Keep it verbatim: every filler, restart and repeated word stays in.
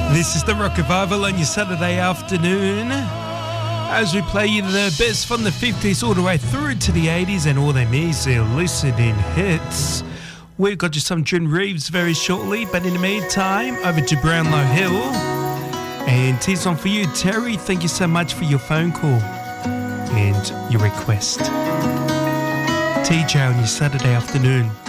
This is the Rock Revival on your Saturday afternoon as we play you the best from the fifties all the way through to the eighties and all them easy listening hits. We've got you some June Reeves very shortly, but in the meantime, over to Brownlow Hill. And here's on for you, Terry. Thank you so much for your phone call and your request. T J on your Saturday afternoon.